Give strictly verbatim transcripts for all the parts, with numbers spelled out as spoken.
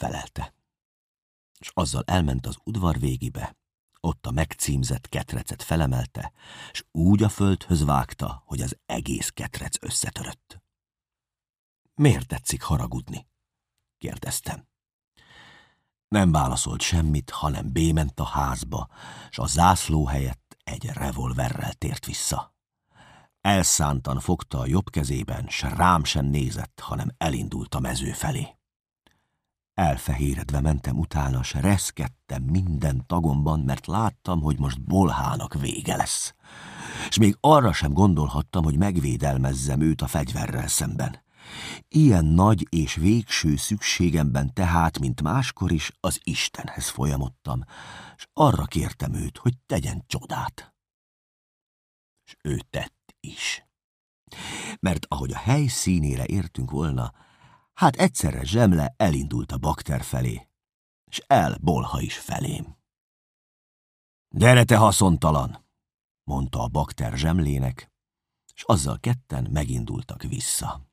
felelte. És azzal elment az udvar végibe, ott a megcímzett ketrecet felemelte, és úgy a földhöz vágta, hogy az egész ketrec összetörött. Miért tetszik haragudni? Kérdeztem. Nem válaszolt semmit, hanem bément a házba, s a zászló helyett egy revolverrel tért vissza. Elszántan fogta a jobb kezében, s rám sem nézett, hanem elindult a mező felé. Elfehéredve mentem utána, s reszkedtem minden tagomban, mert láttam, hogy most bolhának vége lesz. És még arra sem gondolhattam, hogy megvédelmezzem őt a fegyverrel szemben. Ilyen nagy és végső szükségemben tehát, mint máskor is, az Istenhez folyamodtam, és arra kértem őt, hogy tegyen csodát. És ő tett is. Mert ahogy a hely színére értünk volna, hát egyszerre Zsemle elindult a bakter felé, és el Bolha is felém. Gyere, te haszontalan, mondta a bakter Zsemlének, és azzal ketten megindultak vissza.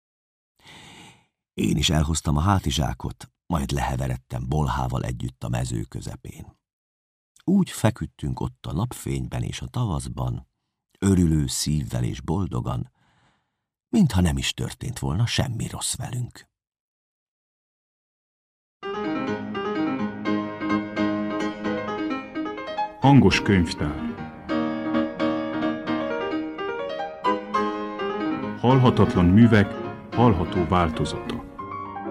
Én is elhoztam a hátizsákot, majd leheveredtem Bolhával együtt a mező közepén. Úgy feküdtünk ott a napfényben és a tavaszban, örülő szívvel és boldogan, mintha nem is történt volna semmi rossz velünk. Hangos könyvtár. Halhatatlan művek hallható változata.